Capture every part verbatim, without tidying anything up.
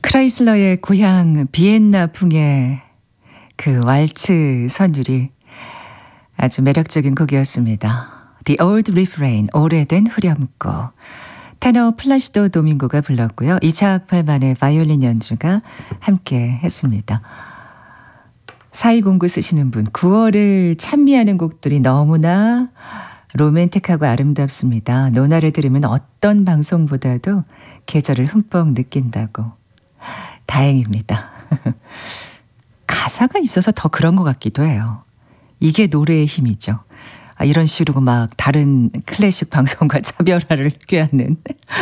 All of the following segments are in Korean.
크라이슬러의 고향 비엔나풍의 그 왈츠 선율이 아주 매력적인 곡이었습니다. The Old Refrain, 오래된 후렴구. 테너 플라시도 도밍고가 불렀고요. 이차악 팔만의 바이올린 연주가 함께 했습니다. 사이공구 쓰시는 분, 구월을 찬미하는 곡들이 너무나 로맨틱하고 아름답습니다. 노나를 들으면 어떤 방송보다도 계절을 흠뻑 느낀다고. 다행입니다. 가사가 있어서 더 그런 것 같기도 해요. 이게 노래의 힘이죠. 아, 이런 식으로 막 다른 클래식 방송과 차별화를 꾀하는.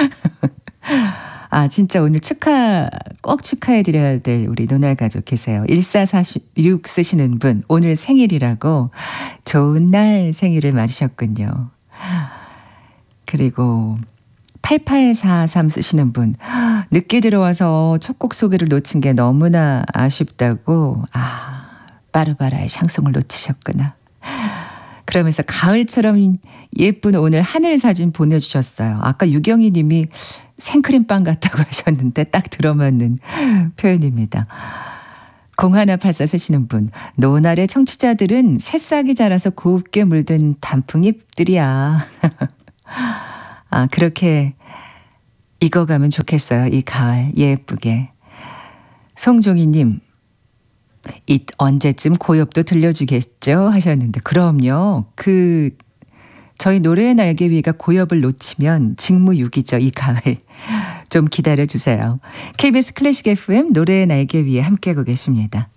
아, 진짜 오늘 축하, 꼭 축하해드려야 될 우리 노날 가족 계세요. 일사사육 쓰시는 분, 오늘 생일이라고 좋은 날 생일을 맞으셨군요. 그리고 팔팔사삼 쓰시는 분, 늦게 들어와서 첫 곡 소개를 놓친 게 너무나 아쉽다고. 아, 빠르바라의 샹송을 놓치셨구나. 그러면서 가을처럼 예쁜 오늘 하늘 사진 보내주셨어요. 아까 유경희 님이 생크림빵 같다고 하셨는데 딱 들어맞는 표현입니다. 공하나팔사 쓰시는 분, 노날의 청취자들은 새싹이 자라서 곱게 물든 단풍잎들이야. 아, 그렇게 익어가면 좋겠어요. 이 가을 예쁘게. 송종희님, 이 언제쯤 고엽도 들려주겠죠? 하셨는데 그럼요. 그 저희 노래의 날개 위가 고엽을 놓치면 직무유기죠. 이 가을. 좀 기다려주세요. 케이비에스 클래식 에프엠 노래의 날개 위에 함께하고 계십니다.